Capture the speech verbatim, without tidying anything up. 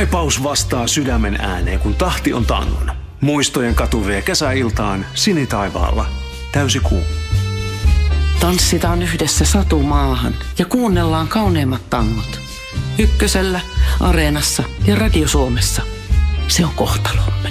Kaipaus vastaa sydämen ääneen, kun tahti on tangon. Muistojen katu vie kesäiltaan sinitaivaalla. Täysi kuu. Tanssitaan yhdessä satumaahan ja kuunnellaan kauneimmat tangot. Ykkösellä, Areenassa ja Radio Suomessa. Se on kohtalomme.